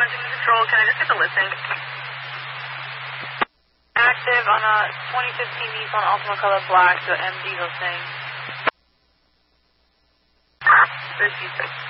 Control, can I just get the listing? Active on a 2015 Nissan Altima Color Black, the M diesel thing. 56.